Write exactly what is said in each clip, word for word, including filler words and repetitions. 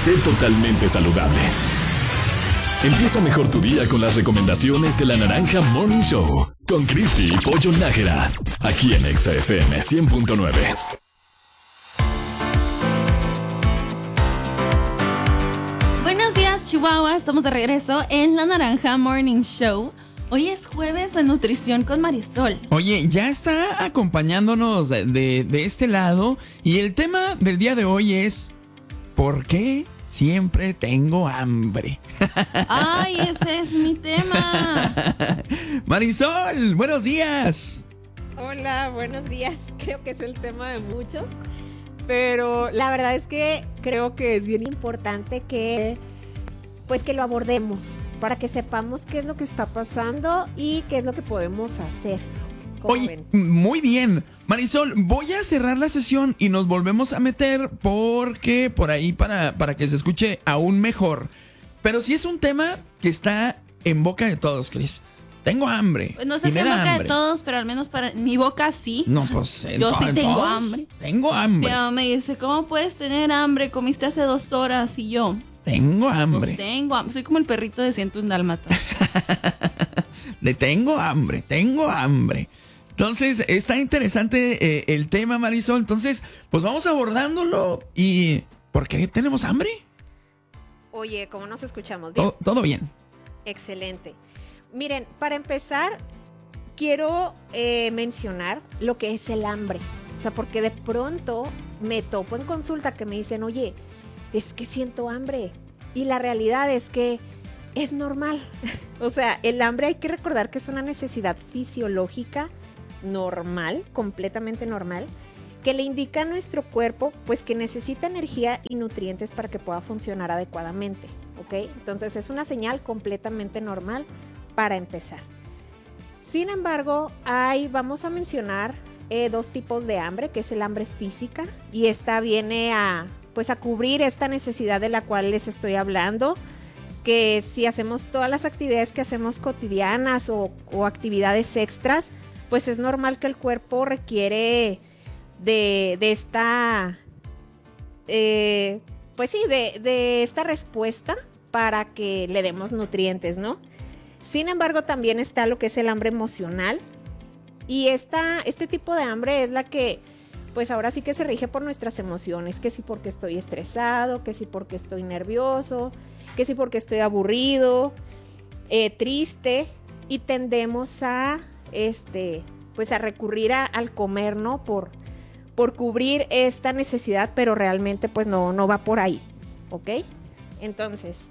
sé totalmente saludable. Empieza mejor tu día con las recomendaciones de la Naranja Morning Show con Cristi y Pollo Nájera, aquí en Exa F M cien punto nueve. Buenos días, Chihuahua. Estamos de regreso en la Naranja Morning Show. Hoy es jueves de nutrición con Marisol. Oye, ya está acompañándonos de, de, de este lado y el tema del día de hoy es ¿por qué siempre tengo hambre? Ay, ese es mi tema. Marisol, buenos días. Hola, buenos días. Creo que es el tema de muchos, pero la verdad es que creo que es bien importante que pues que lo abordemos para que sepamos qué es lo que está pasando y qué es lo que podemos hacer. Oye, ven? Muy bien. Marisol, voy a cerrar la sesión y nos volvemos a meter porque por ahí para, para que se escuche aún mejor. Pero sí es un tema que está en boca de todos, Cris. Tengo hambre. Pues no sé si en boca hambre. de todos, pero al menos para mi boca sí. No, pues yo sí tengo todos, hambre. Tengo hambre. Pero me dice, ¿cómo puedes tener hambre? Comiste hace dos horas y yo. Tengo hambre. Pues tengo hambre. Soy como el perrito de ciento un dálmatas. Le tengo hambre, tengo hambre. Entonces, está interesante eh, el tema, Marisol. Entonces, pues vamos abordándolo. ¿Y por qué tenemos hambre? Oye, ¿cómo nos escuchamos? ¿Bien? Todo, todo bien. Excelente. Miren, para empezar, quiero eh, mencionar lo que es el hambre. O sea, porque de pronto me topo en consulta que me dicen, oye, es que siento hambre. Y la realidad es que es normal. O sea, el hambre hay que recordar que es una necesidad fisiológica normal, completamente normal, que le indica a nuestro cuerpo pues que necesita energía y nutrientes para que pueda funcionar adecuadamente, ¿ok? Entonces es una señal completamente normal para empezar. Sin embargo, hay, vamos a mencionar eh, dos tipos de hambre, que es el hambre física, y esta viene a pues a cubrir esta necesidad de la cual les estoy hablando, que si hacemos todas las actividades que hacemos cotidianas o, o actividades extras, pues es normal que el cuerpo requiere de, de esta, eh, pues sí, de, de esta respuesta para que le demos nutrientes, ¿no? Sin embargo, también está lo que es el hambre emocional, y esta, este tipo de hambre es la que pues ahora sí que se rige por nuestras emociones, que si porque estoy estresado, que si porque estoy nervioso, que si porque estoy aburrido, eh, triste, y tendemos a este pues a recurrir a, al comer, ¿no? Por, por cubrir esta necesidad, pero realmente pues no, no va por ahí, ¿ok? Entonces,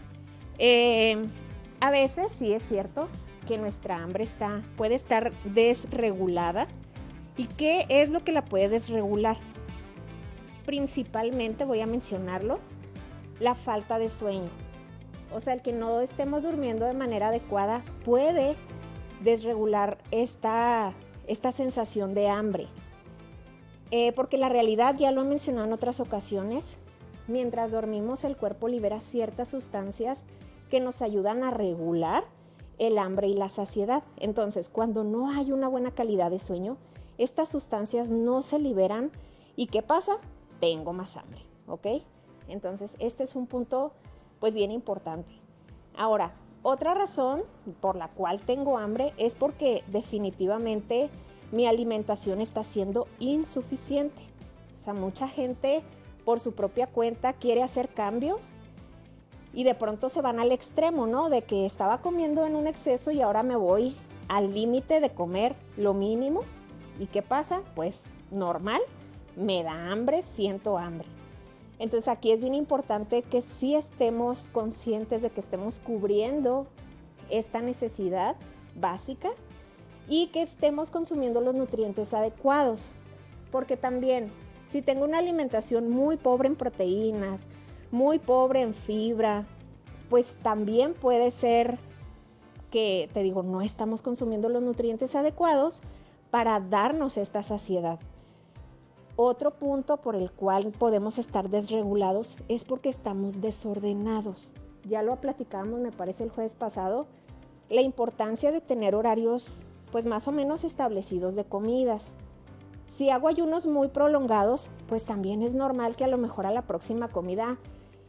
eh, a veces sí es cierto que nuestra hambre está, puede estar desregulada. ¿Y qué es lo que la puede desregular? Principalmente, voy a mencionarlo, la falta de sueño. O sea, el que no estemos durmiendo de manera adecuada puede desregular esta, esta sensación de hambre. Eh, porque la realidad, ya lo he mencionado en otras ocasiones, mientras dormimos el cuerpo libera ciertas sustancias que nos ayudan a regular el hambre y la saciedad. Entonces, cuando no hay una buena calidad de sueño, estas sustancias no se liberan. ¿Y qué pasa? Tengo más hambre, ¿ok? Entonces, este es un punto, pues, bien importante. Ahora, otra razón por la cual tengo hambre es porque definitivamente mi alimentación está siendo insuficiente. O sea, mucha gente por su propia cuenta quiere hacer cambios y de pronto se van al extremo, ¿no? De que estaba comiendo en un exceso y ahora me voy al límite de comer lo mínimo. ¿Y qué pasa? Pues normal, me da hambre, siento hambre. Entonces aquí es bien importante que sí estemos conscientes de que estemos cubriendo esta necesidad básica y que estemos consumiendo los nutrientes adecuados. Porque también, si tengo una alimentación muy pobre en proteínas, muy pobre en fibra, pues también puede ser que, te digo, no estamos consumiendo los nutrientes adecuados para darnos esta saciedad. Otro punto por el cual podemos estar desregulados es porque estamos desordenados. Ya lo platicamos, me parece, el jueves pasado, la importancia de tener horarios pues más o menos establecidos de comidas. Si hago ayunos muy prolongados, pues también es normal que a lo mejor a la próxima comida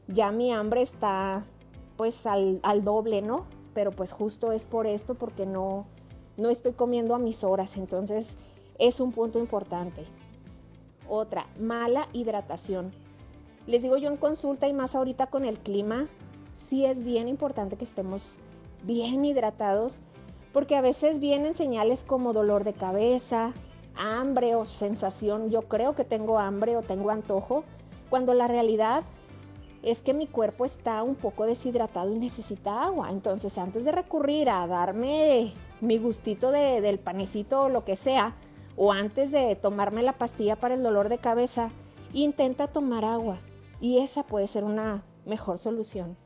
ya mi hambre está pues al, al doble, ¿no? Pero pues justo es por esto, porque no, no estoy comiendo a mis horas, entonces es un punto importante. Otra, mala hidratación. Les digo yo en consulta, y más ahorita con el clima, sí es bien importante que estemos bien hidratados, porque a veces vienen señales como dolor de cabeza, hambre o sensación, yo creo que tengo hambre o tengo antojo, cuando la realidad es que mi cuerpo está un poco deshidratado y necesita agua. Entonces, antes de recurrir a darme mi gustito de, del panecito o lo que sea, o antes de tomarme la pastilla para el dolor de cabeza, intenta tomar agua, y esa puede ser una mejor solución.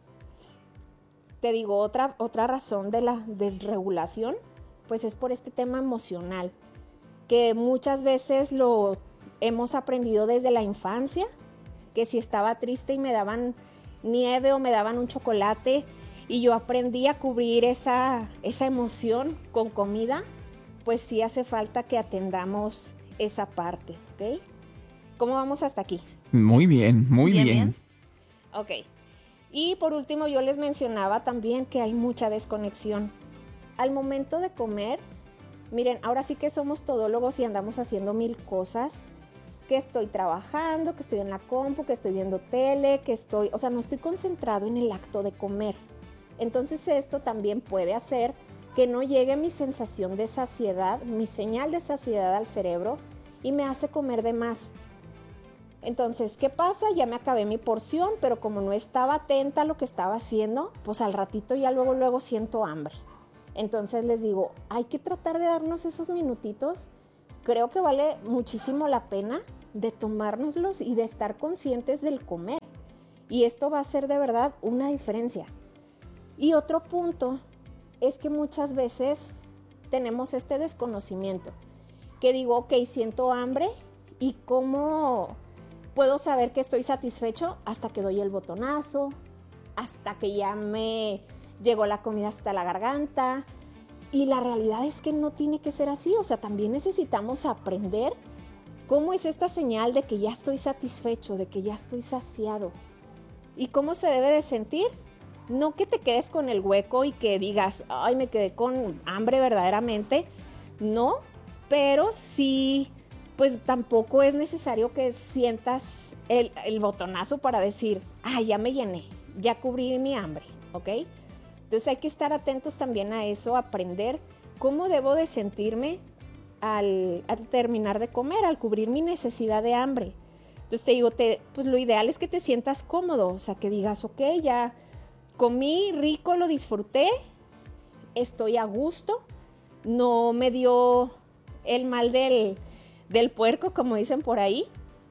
Te digo, otra, otra razón de la desregulación, pues es por este tema emocional, que muchas veces lo hemos aprendido desde la infancia, que si estaba triste y me daban nieve o me daban un chocolate y yo aprendí a cubrir esa, esa emoción con comida, pues sí hace falta que atendamos esa parte, ¿ok? ¿Cómo vamos hasta aquí? Muy bien, muy bien. Bien, bien. Ok. Y por último, yo les mencionaba también que hay mucha desconexión. Al momento de comer, miren, ahora sí que somos todólogos y andamos haciendo mil cosas, que estoy trabajando, que estoy en la compu, que estoy viendo tele, que estoy, o sea, no estoy concentrado en el acto de comer. Entonces esto también puede hacer que no llegue mi sensación de saciedad, mi señal de saciedad al cerebro, y me hace comer de más. Entonces, ¿qué pasa? Ya me acabé mi porción, pero como no estaba atenta a lo que estaba haciendo, pues al ratito ya luego, luego siento hambre. Entonces les digo, hay que tratar de darnos esos minutitos. Creo que vale muchísimo la pena de tomárnoslos y de estar conscientes del comer. Y esto va a hacer de verdad una diferencia. Y otro punto es que muchas veces tenemos este desconocimiento. Que digo, ok, siento hambre, ¿y cómo puedo saber que estoy satisfecho? Hasta que doy el botonazo, hasta que ya me llegó la comida hasta la garganta. Y la realidad es que no tiene que ser así. O sea, también necesitamos aprender cómo es esta señal de que ya estoy satisfecho, de que ya estoy saciado. ¿Y cómo se debe de sentir? No que te quedes con el hueco y que digas, ay, me quedé con hambre verdaderamente. No, pero sí, pues tampoco es necesario que sientas el, el botonazo para decir, ay, ya me llené, ya cubrí mi hambre, ¿ok? Entonces hay que estar atentos también a eso, aprender cómo debo de sentirme al, al terminar de comer, al cubrir mi necesidad de hambre. Entonces te digo, te, pues lo ideal es que te sientas cómodo, o sea, que digas, ok, ya comí rico, lo disfruté, estoy a gusto, no me dio el mal del, del puerco, como dicen por ahí,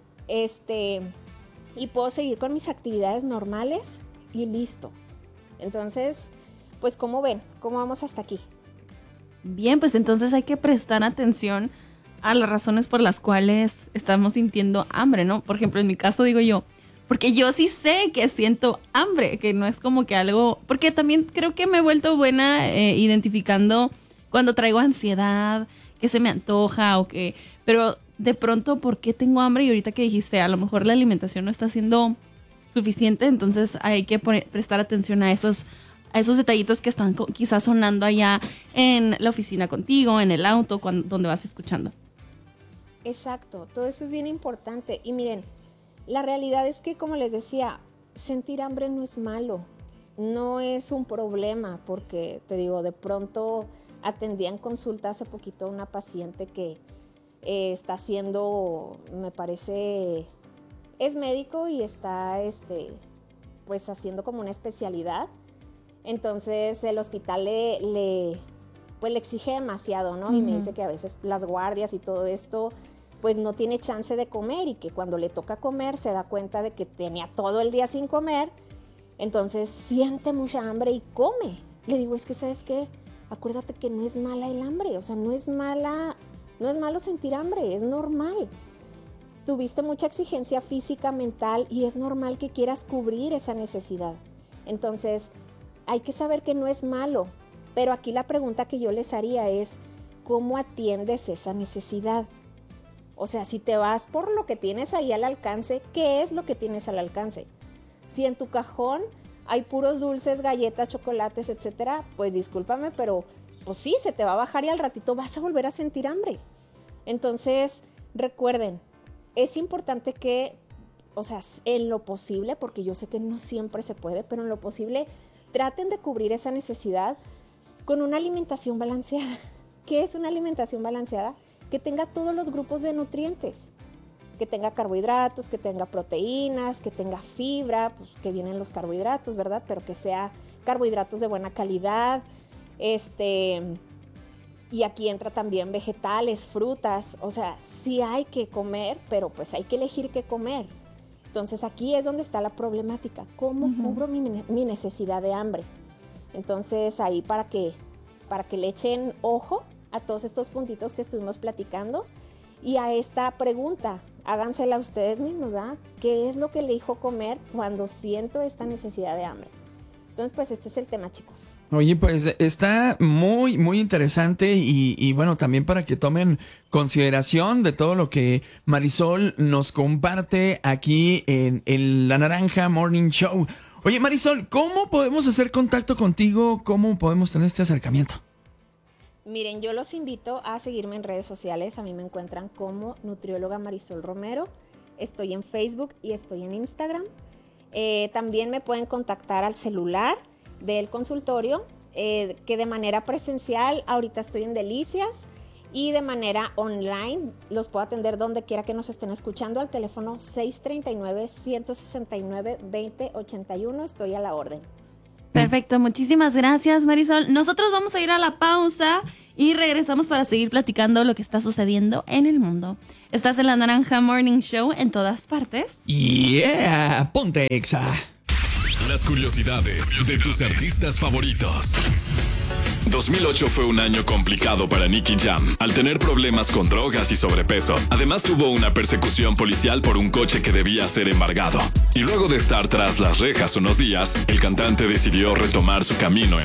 este, y puedo seguir con mis actividades normales y listo. Entonces, pues, ¿cómo ven? ¿Cómo vamos hasta aquí? Bien, pues entonces hay que prestar atención a las razones por las cuales estamos sintiendo hambre, ¿no? Por ejemplo, en mi caso digo yo, porque yo sí sé que siento hambre, que no es como que algo, porque también creo que me he vuelto buena eh, identificando cuando traigo ansiedad, que se me antoja o que, pero de pronto, ¿por qué tengo hambre? Y ahorita que dijiste, a lo mejor la alimentación no está siendo suficiente, entonces hay que poner, prestar atención a esos, a esos detallitos que están quizás sonando allá en la oficina contigo, en el auto, cuando, donde vas escuchando. Exacto, todo eso es bien importante. Y miren, la realidad es que, como les decía, sentir hambre no es malo, no es un problema, porque te digo, de pronto atendí en consulta hace poquito a una paciente que eh, está haciendo, me parece, es médico y está este, pues haciendo como una especialidad. Entonces el hospital le, le, pues, le exige demasiado, ¿no? Uh-huh. Y me dice que a veces las guardias y todo esto, pues no tiene chance de comer, y que cuando le toca comer se da cuenta de que tenía todo el día sin comer, entonces siente mucha hambre y come. Le digo, es que, ¿sabes qué? Acuérdate que no es mala el hambre, o sea, no es mala, no es malo sentir hambre, es normal. Tuviste mucha exigencia física, mental, y es normal que quieras cubrir esa necesidad. Entonces, hay que saber que no es malo, pero aquí la pregunta que yo les haría es, ¿cómo atiendes esa necesidad? O sea, si te vas por lo que tienes ahí al alcance, ¿qué es lo que tienes al alcance? Si en tu cajón hay puros dulces, galletas, chocolates, etcétera, pues discúlpame, pero pues sí, se te va a bajar y al ratito vas a volver a sentir hambre. Entonces, recuerden, es importante que, o sea, en lo posible, porque yo sé que no siempre se puede, pero en lo posible traten de cubrir esa necesidad con una alimentación balanceada. ¿Qué es una alimentación balanceada? Que tenga todos los grupos de nutrientes, que tenga carbohidratos, que tenga proteínas, que tenga fibra, pues que vienen los carbohidratos, ¿verdad? Pero que sea carbohidratos de buena calidad, este, y aquí entra también vegetales, frutas, o sea, sí hay que comer, pero pues hay que elegir qué comer. Entonces aquí es donde está la problemática, ¿cómo uh-huh. cubro mi, mi necesidad de hambre? Entonces ahí para que, para que le echen ojo a todos estos puntitos que estuvimos platicando y a esta pregunta, hágansela ustedes mismos, ¿verdad? ¿Qué es lo que elijo comer cuando siento esta necesidad de hambre? Entonces, pues este es el tema, chicos. Oye, pues está muy, muy interesante y, y bueno, también para que tomen consideración de todo lo que Marisol nos comparte aquí en, en La Naranja Morning Show. Oye, Marisol, ¿cómo podemos hacer contacto contigo? ¿Cómo podemos tener este acercamiento? Miren, yo los invito a seguirme en redes sociales. A mí me encuentran como nutrióloga Marisol Romero. Estoy en Facebook y estoy en Instagram. Eh, también me pueden contactar al celular del consultorio, eh, que de manera presencial ahorita estoy en Delicias y de manera online los puedo atender donde quiera que nos estén escuchando al teléfono seis tres nueve, uno seis nueve, dos cero ocho uno. Estoy a la orden. Perfecto, muchísimas gracias, Marisol. Nosotros vamos a ir a la pausa y regresamos para seguir platicando lo que está sucediendo en el mundo. Estás en La Naranja Morning Show en todas partes. Yeah, ponte Exa. Las curiosidades de tus artistas favoritos. dos mil ocho fue un año complicado para Nicky Jam, al tener problemas con drogas y sobrepeso. Además tuvo una persecución policial por un coche que debía ser embargado. Y luego de estar tras las rejas unos días, el cantante decidió retomar su camino en